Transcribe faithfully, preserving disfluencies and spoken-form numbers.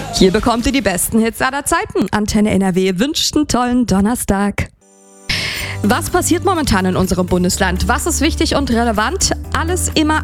Hier bekommt ihr die besten Hits aller Zeiten. Antenne N R W wünscht einen tollen Donnerstag. Was passiert momentan in unserem Bundesland? Was ist wichtig und relevant? Alles immer